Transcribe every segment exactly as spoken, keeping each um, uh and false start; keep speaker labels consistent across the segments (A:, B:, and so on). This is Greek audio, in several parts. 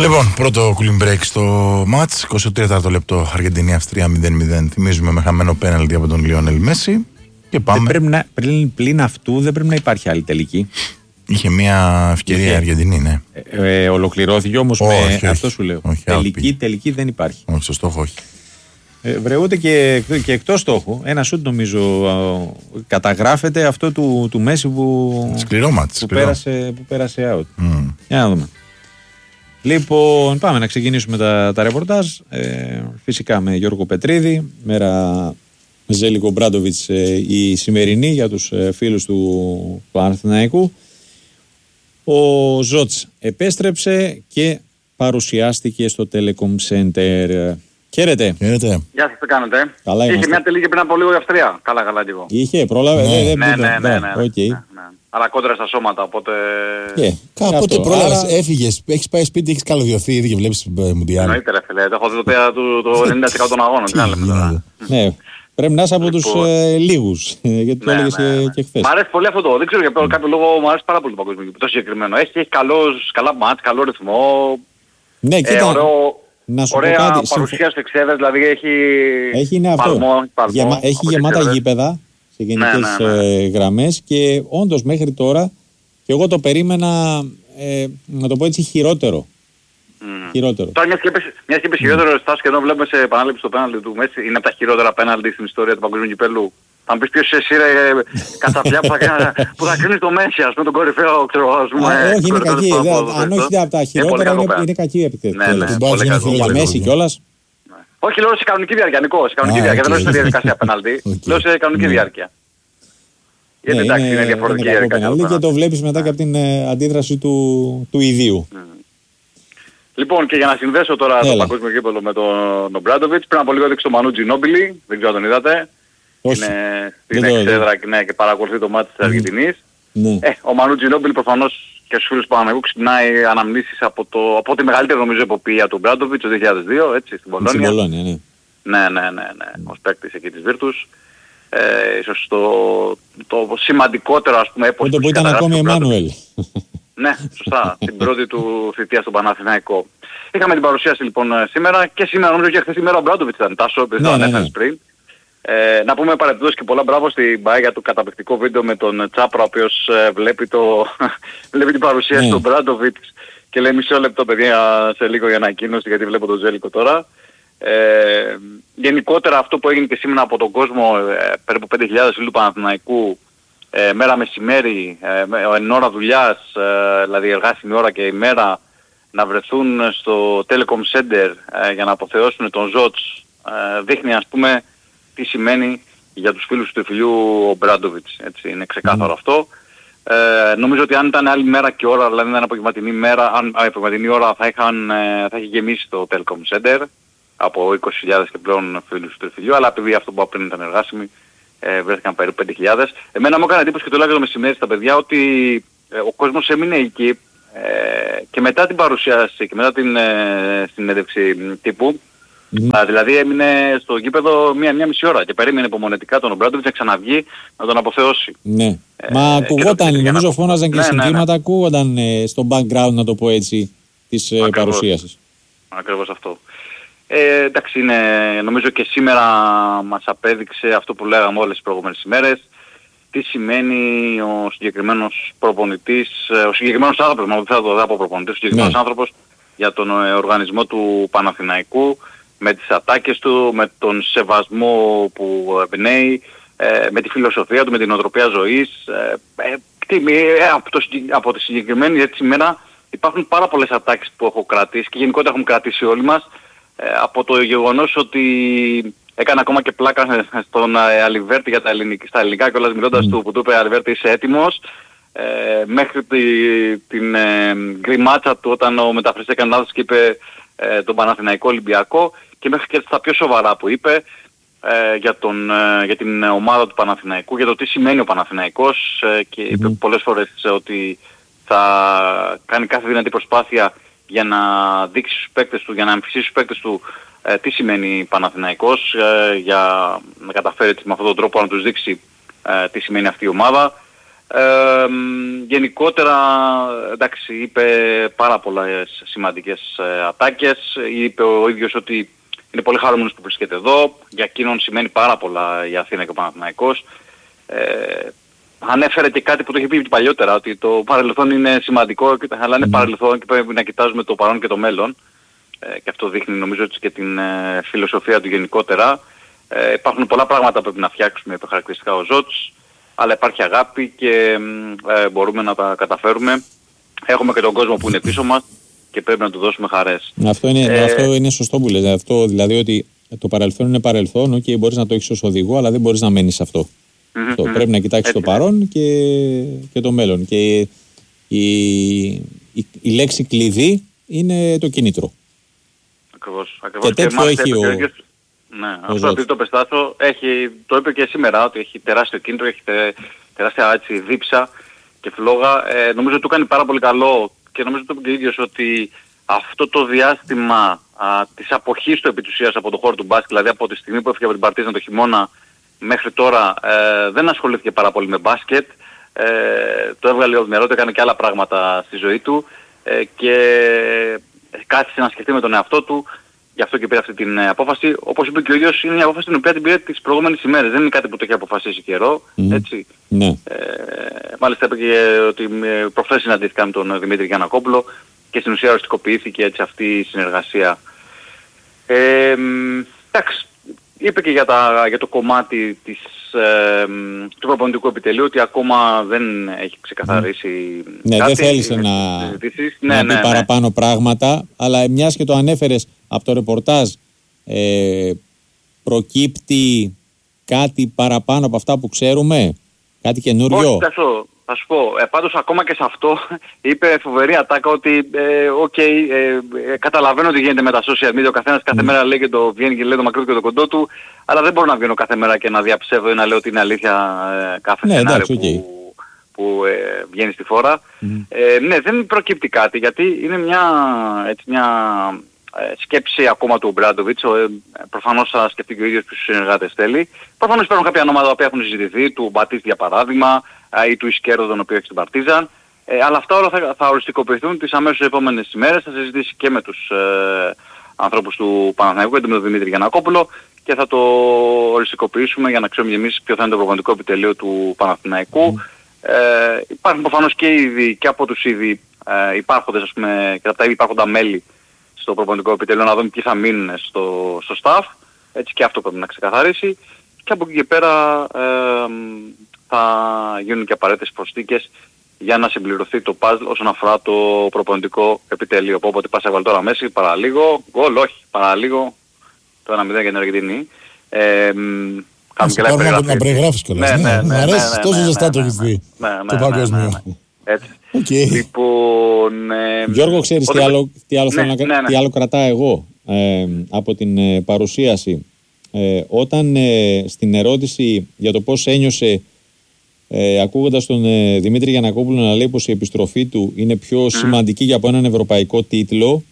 A: Λοιπόν, πρώτο cooling break στο μάτς, εικοστό τέταρτο λεπτό, Αργεντινή-Αυστρία μηδέν μηδέν. Θυμίζουμε με χαμένο πέναλτι από τον Λιόνελ Μέση. Και πάμε.
B: Δεν πρέπει να, πλην, πλην αυτού δεν πρέπει να υπάρχει άλλη τελική.
A: Είχε μια ευκαιρία η Αργεντινή, ναι.
B: Ε, ε, ολοκληρώθηκε όμως με
A: όχι,
B: αυτό
A: όχι.
B: σου λέω.
A: Όχι,
B: τελική,
A: άλπη.
B: τελική δεν υπάρχει.
A: Όχι, στο στόχο όχι.
B: Ε, βρε, ούτε και, και εκτός στόχου. Ένα σούτ νομίζω α, καταγράφεται αυτό του, του Μέση που,
A: σκληρό μάτς,
B: που,
A: σκληρό.
B: πέρασε, που πέρασε out.
A: Mm.
B: Για να δούμε. Λοιπόν, πάμε να ξεκινήσουμε τα, τα ρεπορτάζ. Ε, φυσικά με Γιώργο Πετρίδη, μέρα Ζέλικο Μπράντοβιτς ε, η σημερινή για τους ε, φίλους του, του Παναθηναϊκού. Ο Ζότς επέστρεψε και παρουσιάστηκε στο Telecom Center. Χαίρετε.
A: Χαίρετε.
C: Γεια σας, τι κάνετε.
B: Καλά
C: Είχε
B: είμαστε.
C: μια τελική πριν από λίγο η Αυστρία. Καλά, καλά και εγώ.
B: Είχε, πρόλαβε.
A: Ναι.
B: Ναι, δεν
C: Ναι,
B: πήγε.
C: ναι, ναι, ναι, ναι,
B: Οκ.
C: ναι, ναι. Αλλά κόντρα στα σώματα, οπότε...
B: Ε,
A: Κάποτε
B: αυτό.
A: πρόλαβες,
B: Άρα-
A: έφυγες, έχεις πάει σπίτι, έχεις καλωδιωθεί ήδη και βλέπεις Μουντιάλ.
C: Εννοείται ρε φίλε, το έχω δει το, το, το ενενήντα τοις εκατό των αγώνων. Τι να λέμε τώρα.
B: Ναι, πρέπει να είσαι από τους
C: Λοιπόν.
B: ε, λίγους. Γιατί το
C: Ναι,
B: έλεγες
C: ναι,
B: και,
C: ναι.
B: και χθες.
C: Μ' αρέσει πολύ αυτό το. Δεν ξέρω για κάποιο λόγο, μου αρέσει πάρα πολύ το παγκόσμιο. Το συγκεκριμένο. Έχει, έχει καλός, καλά μάτς, καλό ρυθμό.
B: Ναι,
C: Ε,
B: κοίτα,
C: ωραίο,
B: να σου πω
C: ωραία
B: κάτι. συμφω-
C: παρουσία στις εξέδρες, δηλαδή έχει...
B: Έχει είναι αυτό.
C: παλμό, παλμό,
B: Γεμα- έχει
C: από τις
B: γεμάτα
C: εξέδρες.
B: γήπεδα σε γενικές
C: Ναι, ναι, ναι.
B: ε, γραμμές και όντως μέχρι τώρα και εγώ το περίμενα ε, να το πω έτσι χειρότερο.
C: Μμμ.
B: Χειρότερο.
C: Τώρα μια σκέψη, μια σκέψη χειρότερο στάση και εδώ βλέπουμε σε επανάληψη στο πέναλτι του Μέση. Είναι από τα χειρότερα πέναλτι στην ιστορία του παγκοσμίου κυπέλλου. Θα μου πεις ποιος εσύ ρε κατσαπιά που θα, κάνει- που θα κρίνεις το Μέση, ας πούμε τον κορυφαίο, ξέρω, ας πούμε.
B: Α, όχι, είναι
C: κορυφαίο
B: κακή.
C: του
B: δε-
C: ποδοσφαίρου.
B: Αν όχι από τα
C: Είναι πολύ
B: χειρότερα,
C: κακό
B: είναι,
C: πέναλτι.
B: είναι κακή επίθεση.
C: Ναι, ναι,
A: Τον
C: πολύ
A: Μπάζι είναι
C: κακό.
A: χειρότερο.
B: Για Μέση κιόλας.
C: Όχι, λέω σε κανονική διάρκεια, Νικό, σε κανονική
A: Α,
C: διάρκεια. Δεν
A: οκ.
C: λέω σε διαδικασία πέναλτι.
A: Οκ.
C: Λέω σε κανονική
A: Ναι.
C: διάρκεια. Γιατί
B: Ναι,
C: εντάξει, είναι διαφορετική η
B: κακό
C: διαδικασία.
B: πέναλτι
C: του
B: και το
C: πέναλτι.
B: βλέπεις μετά και από την ε, αντίδραση του, του ιδίου.
C: Λοιπόν, και για να συνδέσω τώρα το
B: Έλα.
C: παγκόσμιο γήπεδο με τον Μπράντοβιτς, πριν από λίγο έδειξε το Μανού Τζινόμπιλι, δεν ξέρω αν τον είδατε.
B: Όχι.
C: Είναι
B: Δεν
C: στην
B: το είδα.
C: εξέδρα και, ναι, και παρακολουθεί το μάτι της Αργεντινής.
B: Ναι.
C: Ε, ο Μανού Τζινόμπιλι προφανώς και στους φίλους του Παναθηναϊκού ξυπνάει αναμνήσεις από, το, από τη μεγαλύτερη νομίζω εποπία του Μπράντοβιτς το δύο χιλιάδες δύο, έτσι, στην
B: Στην
C: Πολόνια.
B: Πολόνια, ναι.
C: Ναι, ναι, ναι, ναι, ως παίκτης εκεί της Βίρτους. Ε, ίσως το, το σημαντικότερο ας πούμε έπος
B: Τότε που ήταν ακόμη Εμμάνουελ.
C: ναι, σωστά. Την πρώτη του θητεία στον Παναθηναϊκό. Είχαμε την παρουσίαση λοιπόν σήμερα και σήμερα νομίζω και χθες ημέρα ο Μπράντοβιτς ήταν τάσο, επειδή
B: Ναι,
C: το
B: ναι,
C: ανέφερες
B: ναι.
C: πριν. Ε, να πούμε παρεμπιπτόντως και πολλά μπράβο στην ΠΑΕ για το καταπληκτικό βίντεο με τον Τσάπρα, ο οποίος ε, βλέπει, το, βλέπει την παρουσίαση
B: Ναι.
C: του Μπράντοβιτς και λέει μισό λεπτό παιδιά σε λίγο για ανακοίνωση γιατί βλέπω τον Ζέλικο τώρα. Ε, γενικότερα αυτό που έγινε και σήμερα από τον κόσμο, ε, περίπου πέντε χιλιάδες φίλοι του Παναθηναϊκού, ε, μέρα μεσημέρι, ε, με- εν ώρα δουλειάς, ε, δηλαδή εργάσιμη ώρα και ημέρα, να βρεθούν στο Telecom Center ε, για να αποθεώσουν τον Ζότς, ε, δείχνει ας πούμε τι σημαίνει για τους φίλους του φιλιού ο Μπράντοβιτς. Έτσι, είναι ξεκάθαρο αυτό. Ε, νομίζω ότι αν ήταν άλλη μέρα και ώρα, δηλαδή ήταν απογευματινή μέρα, αν α, απογευματινή ώρα θα, είχαν, ε, θα είχε γεμίσει το Telecom Center από είκοσι χιλιάδες και πλέον φίλους του φιλιού, αλλά επειδή αυτό που είπα πριν ήταν εργάσιμοι, ε, βρέθηκαν περίπου πέντε χιλιάδες. Εμένα μου έκανε εντύπωση και το λέγα το μεσημέρι στα παιδιά ότι ε, ο κόσμος έμεινε εκεί ε, και μετά την παρουσίαση και μετά την ε, συνέντευξη τύπου, α, δηλαδή έμεινε στο γήπεδο μία, μία μισή ώρα και περίμενε υπομονετικά τον Μπράντοβιτς να ξαναβγεί να τον αποθεώσει.
B: Ναι.
C: Ε,
B: Μα
C: και
B: ακουγόταν,
C: το πήγε για
B: νομίζω
C: να-
B: φώναζαν και
C: Ναι, ναι, ναι.
B: συνθήματα, ακούγονταν ε, στο background, να το πω έτσι, της ε,
C: Ακριβώς.
B: παρουσίασης.
C: Ακριβώς αυτό. Ε, εντάξει, είναι, νομίζω και σήμερα μας απέδειξε αυτό που λέγαμε όλες τις προηγούμενες ημέρες, τι σημαίνει ο συγκεκριμένος προπονητής, ε, ο συγκεκριμένος άνθρωπος, μα δεν θα το δω από προπονητής, ο συγκεκριμένος
B: Ναι.
C: άνθρωπος για τον ε, οργανισμό του Παναθηναϊκού, με τις ατάκες του, με τον σεβασμό που εμπνέει, ε, με τη φιλοσοφία του, με την νοοτροπία ζωής. Ε, ε, τι, ε, από, το, συγκεκ- από τη συγκεκριμένη έτσι ημέρα υπάρχουν πάρα πολλές ατάκες που έχω κρατήσει και γενικότερα έχουμε κρατήσει όλοι μας, ε, από το γεγονός ότι έκανε ακόμα και πλάκα στον ε, Αλιβέρτη για τα ελληνικά, στα ελληνικά κιόλας μιλώντας του που του είπε Αλιβέρτη είσαι έτοιμος, ε, μέχρι τη, την ε, γκριμάτσα του όταν ο μεταφραστής έκανε λάθος και είπε ε, τον Παναθηναϊκό Ολυμπιακό και μέχρι και στα πιο σοβαρά που είπε ε, για, τον, ε, για την ομάδα του Παναθηναϊκού, για το τι σημαίνει ο Παναθηναϊκός ε, και είπε πολλές φορές ότι θα κάνει κάθε δυνατή προσπάθεια για να δείξει στους παίκτες του, για να εμφυσίσει στους παίκτες του ε, τι σημαίνει Παναθηναϊκός, ε, για να καταφέρει με αυτόν τον τρόπο να τους δείξει ε, τι σημαίνει αυτή η ομάδα. Ε, γενικότερα, εντάξει, είπε πάρα πολλές σημαντικές ε, ατάκες. Είπε ο ίδιος ότι είναι πολύ χαρούμενος που βρίσκεται εδώ. Για εκείνον σημαίνει πάρα πολλά η Αθήνα και ο Παναθηναϊκός. Ε, ανέφερε και κάτι που το είχε πει παλιότερα, ότι το παρελθόν είναι σημαντικό, αλλά είναι mm. παρελθόν και πρέπει να κοιτάζουμε το παρόν και το μέλλον. Ε, και αυτό δείχνει νομίζω και την ε, φιλοσοφία του γενικότερα. Ε, υπάρχουν πολλά πράγματα που πρέπει να φτιάξουμε, είπε χαρακτηριστικά ο Ζότς, αλλά υπάρχει αγάπη και ε, μπορούμε να τα καταφέρουμε. Έχουμε και τον κόσμο που είναι πίσω μας και πρέπει να του δώσουμε χαρές.
B: Αυτό είναι,
C: ε,
B: αυτό είναι σωστό που λες. Αυτό δηλαδή ότι το παρελθόν είναι παρελθόν, okay, μπορείς να το έχεις ως οδηγό, αλλά δεν μπορείς να μένεις σε αυτό. Mm-hmm, αυτό. Mm-hmm. Πρέπει να κοιτάξεις το παρόν και, και το μέλλον. Και η, η, η λέξη κλειδί είναι το κίνητρο.
C: Ακριβώς. ακριβώς.
B: Και τέτοιο
C: και
B: έχει ο...
C: ο... Ναι, αυτό επειδή το πεστάσω, έχει, το είπε και σήμερα ότι έχει τεράστιο κίνητρο, έχει τε, τεράστια έτσι, δίψα και φλόγα. Ε, νομίζω ότι του κάνει πάρα πολύ καλό και νομίζω το είπε και ο ίδιος ότι αυτό το διάστημα α, της αποχής του επί της ουσίας από το χώρο του μπάσκετ, δηλαδή από τη στιγμή που έφυγε από την Παρτίζαν το χειμώνα μέχρι τώρα, ε, δεν ασχολήθηκε πάρα πολύ με μπάσκετ. Ε, το έβγαλε από το μυαλό του, έκανε και άλλα πράγματα στη ζωή του ε, και κάθισε να σκεφτεί με τον εαυτό του. Γι' αυτό και πήρε αυτή την απόφαση. Όπως είπε και ο ίδιος, είναι μια απόφαση την οποία την πήρε τις προηγούμενες ημέρες. Δεν είναι κάτι που το έχει αποφασίσει καιρό. Mm. Έτσι.
B: Ναι.
C: Ε, μάλιστα είπε και ότι προχθές συναντήθηκα με τον Δημήτρη Γιαννακόπουλο και στην ουσία οριστικοποιήθηκε έτσι αυτή η συνεργασία. Ε, εντάξει, είπε και για, τα, για το κομμάτι της, ε, του προπονητικού επιτελείου ότι ακόμα δεν έχει ξεκαθαρίσει. Mm.
B: Ναι,
C: κάτι.
B: Δεν θέλησε να,
C: ναι,
B: να
C: ναι,
B: πει
C: ναι,
B: παραπάνω ναι. πράγματα, αλλά μιας και το ανέφερες από το ρεπορτάζ, ε, προκύπτει κάτι παραπάνω από αυτά που ξέρουμε, κάτι καινούριο?
C: Όχι, θα, θα σου πω. Ε, πάντως ακόμα και σε αυτό είπε φοβερή ατάκα ότι ε, okay, ε, ε, καταλαβαίνω ότι γίνεται με τα social media, ο καθένας κάθε mm. μέρα λέει και το βγαίνει και λέει το μακρύ και το κοντό του, αλλά δεν μπορώ να βγαίνω κάθε μέρα και να διαψεύδω ή να λέω ότι είναι αλήθεια ε, κάθε
B: ναι,
C: σενάριο
B: εντάξει,
C: που,
B: okay.
C: που ε, βγαίνει στη φόρα. Mm. Ε, ναι, δεν προκύπτει κάτι γιατί είναι μια, έτσι, μια ε, σκέψη ακόμα του Ομπράντοβιτς. Ε, προφανώς θα σκεφτεί και ο ίδιος τους συνεργάτες θέλει. Προφανώς υπάρχουν κάποια ονόματα που έχουν συζητηθεί, του Μπατίστη για παράδειγμα, ή του Ισκέρδο τον οποίο έχει στην Παρτίζαν. Ε, αλλά αυτά όλα θα, θα οριστικοποιηθούν τις αμέσως επόμενες ημέρες. Θα συζητήσει και με τους ε, ανθρώπους του Παναθηναϊκού και με τον Δημήτρη Γιαννακόπουλο και θα το οριστικοποιήσουμε για να ξέρουμε εμείς ποιο θα είναι το προπονητικό επιτελείο του Παναθηναϊκού. Mm. Ε, υπάρχουν προφανώς και ήδη και από τους ήδη ε, υπάρχοντες, ας πούμε, και από τα ήδη υπάρχοντα μέλη στο προπονητικό επιτελείο να δούμε ποιοι θα μείνουν στο, στο staff. Έτσι και αυτό πρέπει να ξεκαθαρίσει. Και από εκεί και πέρα ε, θα γίνουν και απαραίτητες προσθήκες για να συμπληρωθεί το puzzle όσον αφορά το προπονητικό επιτελείο. Όποτε πας έβαλε τώρα Μέση, παραλίγο, γκολ, όχι, παραλίγο, το ένα μηδέν για την Αργεντινή. Ε,
A: Κάνουμε και να, να περιγράφεις κιόλας. Ναι, ναι, ναι, ναι,
C: αρέσει,
A: ναι, ναι, τόσο ζεστά το έχεις δει το παγκόσμιο.
C: Έτσι.
A: Okay.
C: Λοιπόν, ε,
B: Γιώργο, ξέρεις τι άλλο, τι άλλο,
C: ναι,
B: θέλω
C: ναι,
B: να,
C: ναι.
B: τι άλλο κρατάω εγώ ε, από την ε, παρουσίαση. Ε, όταν ε, στην ερώτηση για το πώς ένιωσε ε, ακούγοντας τον ε, Δημήτρη Γιαννακόπουλο να λέει πως η επιστροφή του είναι πιο mm. σημαντική για από έναν ευρωπαϊκό τίτλο,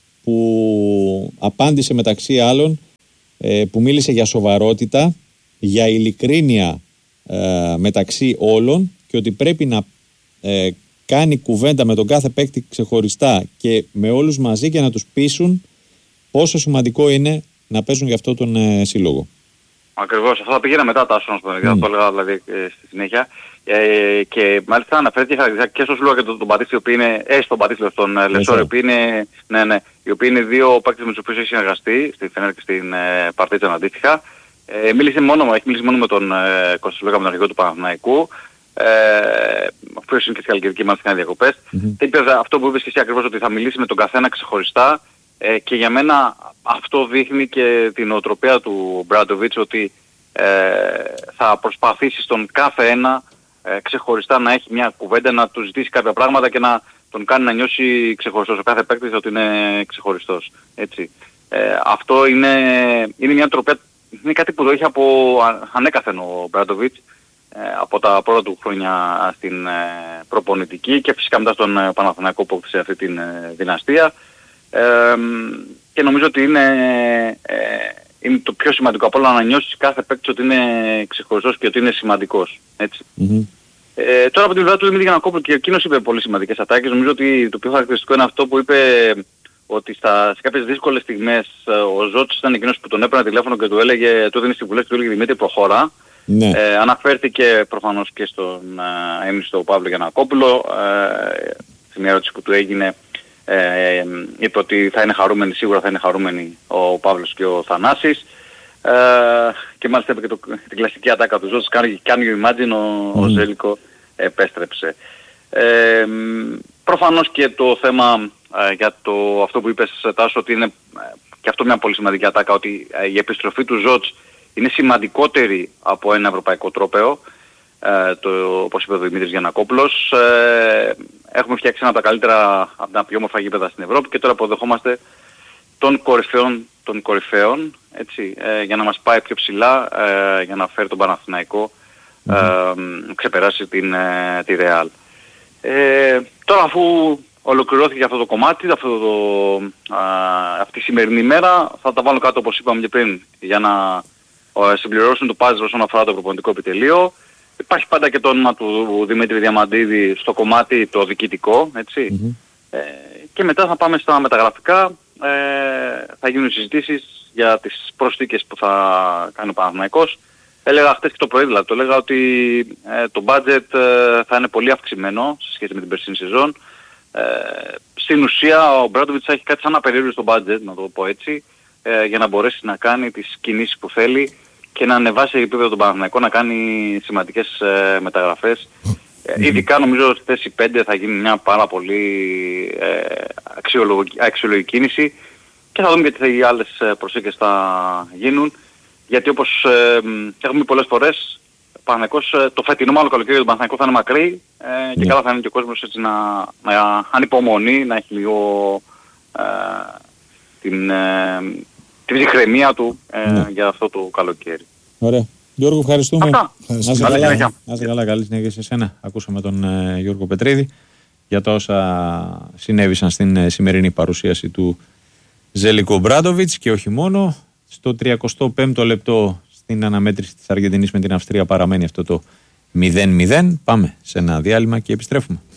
B: που απάντησε μεταξύ άλλων ε, που μίλησε για σοβαρότητα, για ειλικρίνεια ε, μεταξύ όλων και ότι πρέπει να ε, κάνει κουβέντα με τον κάθε παίκτη ξεχωριστά και με όλους μαζί και να τους πείσουν πόσο σημαντικό είναι να παίζουν για αυτό τον ε, σύλλογο.
C: Ακριβώς, αυτό θα πήγαινα μετά τα άσονα, mm. θα το έλεγα δηλαδή ε, στη συνέχεια. Ε, και μάλιστα αναφέρθηκε και στο σύλλογο και τον, τον Πατήστη, ο οποίος είναι, ε, στον Πατήστη, στον ε, Λεσόρ, οι οποίοι είναι, ναι, ναι, οι οποίοι είναι δύο παίκτες με τους οποίους έχει συνεργαστεί, στη Φενέρ και στην ε, Παρτίζαν αντίστοιχα. Ε, μίλησε μόνο, έχει μιλήσει μόνο με τον ε, Κωνσταντινό, με τον αρχηγό του Παναθηναϊκού. Ε, ο οποίος είναι και στη Χαλκιδική, μάλιστα κάνει διακοπές. Mm-hmm. Και είπε αυτό που είπες και εσύ ακριβώς, ότι θα μιλήσει με τον καθένα ξεχωριστά. Ε, και για μένα αυτό δείχνει και την οτροπία του Μπράντοβιτς, ότι ε, θα προσπαθήσει στον κάθε ένα ε, ξεχωριστά να έχει μια κουβέντα, να του ζητήσει κάποια πράγματα και να τον κάνει να νιώσει ξεχωριστός. Ο κάθε παίκτης ότι είναι ξεχωριστός. Έτσι. Ε, αυτό είναι, είναι μια οτροπία, είναι κάτι που το έχει από ανέκαθεν ο Μπράντοβιτς, ε, από τα πρώτα του χρόνια στην ε, προπονητική και φυσικά μετά στον ε, Παναθηναϊκό που έκτισε αυτή την ε, δυναστεία. Ε, και νομίζω ότι είναι, ε, είναι το πιο σημαντικό από όλα να νιώσεις κάθε παίκτης ότι είναι ξεχωριστός και ότι είναι σημαντικός. Έτσι.
B: Mm-hmm.
C: Ε, τώρα από την πλευρά του Δημήτρη Γιαννακόπουλου, και εκείνος είπε πολύ σημαντικές ατάκες. Νομίζω ότι το πιο χαρακτηριστικό είναι αυτό που είπε, ότι στα, σε κάποιες δύσκολες στιγμές ο Ζότς ήταν εκείνος που τον έπαιρνε τηλέφωνο και του έλεγε, του έδινε συμβουλές και του έλεγε Δημήτρη προχώρα. Ναι. Ε, αναφέρθηκε προφανώς και στον ε, έμνηστο Παύλο Γιαννακόπουλο. Ε, σε μια ερώτηση που του έγινε, ε, ε, είπε ότι θα είναι χαρούμενοι, σίγουρα θα είναι χαρούμενοι ο Παύλος και ο Θανάσης. Ε, και μάλιστα είπε και το, την κλασική ατάκα του Ζώτς, κάνει, κάνει imagine, ο, mm. ο Ζέλικο επέστρεψε. Ε, προφανώς και το θέμα ε, για το, αυτό που είπες Τάσο, ότι είναι ε, και αυτό μια πολύ σημαντική ατάκα, ότι ε, η επιστροφή του Ζώτς είναι σημαντικότερη από ένα ευρωπαϊκό τρόπαιο, ε, το, όπως είπε ο Δημήτρης Γιαννακόπουλος. Ε, έχουμε φτιάξει ένα από τα καλύτερα, από τα πιο όμορφα γήπεδα στην Ευρώπη και τώρα αποδεχόμαστε των κορυφαίων των κορυφαίων, έτσι, ε, για να μας πάει πιο ψηλά, ε, για να φέρει τον Παναθηναϊκό, ε, mm-hmm. ξεπεράσει την, ε, τη Ρεάλ. Ε, τώρα αφού ολοκληρώθηκε αυτό το κομμάτι, αυτό το, α, αυτή η σημερινή μέρα, θα τα βάλω κάτω όπως είπαμε και πριν, για να ε, συμπληρώσουν το puzzle όσον αφορά το προπονητικό επιτελείο. Υπάρχει πάντα και το όνομα του Δημήτρη Διαμαντίδη στο κομμάτι το διοικητικό, έτσι. Mm-hmm. Ε, και μετά θα πάμε στα μεταγραφικά. Ε, θα γίνουν συζητήσεις για τις προσθήκες που θα κάνει ο Παναθηναϊκός. Έλεγα χτες και το πρωί, δηλαδή το έλεγα ότι ε, το budget ε, θα είναι πολύ αυξημένο σε σχέση με την περσίνη σεζόν. Ε, στην ουσία ο Μπράντοβιτς έχει κάτι σαν απεριόριστο budget, να το πω έτσι, ε, για να μπορέσει να κάνει τις κινήσεις που θέλει και να ανεβάσει επίπεδο τον Παναθηναϊκό, να κάνει σημαντικές ε, μεταγραφές. Mm-hmm. Ειδικά νομίζω ότι στη θέση πέντε θα γίνει μια πάρα πολύ ε, αξιολογική κίνηση και θα δούμε και τι άλλες προσθήκες θα γίνουν, γιατί όπως ε, έχουμε πει πολλές φορές, Παναθηναϊκός, το φετινό μάλλον καλοκαίρι του Παναθηναϊκού θα είναι μακρύ ε, και yeah. καλά θα είναι και ο κόσμος έτσι να, να ανυπομονεί, να έχει λίγο ε, την, ε, την ψυχραιμία του ε, yeah. για αυτό το καλοκαίρι.
B: Ωραία. Γιώργο, ευχαριστούμε.
C: Αυτά.
B: Να είστε καλά, καλά, καλά, καλή συνέχεια σε εσένα. Ακούσαμε τον ε, Γιώργο Πετρίδη για τα όσα συνέβησαν στην ε, σημερινή παρουσίαση του Ζέλικο Μπράντοβιτς και όχι μόνο. Στο τριακοστό πέμπτο λεπτό στην αναμέτρηση της Αργεντινής με την Αυστρία παραμένει αυτό το μηδέν μηδέν. Πάμε σε ένα διάλειμμα και επιστρέφουμε.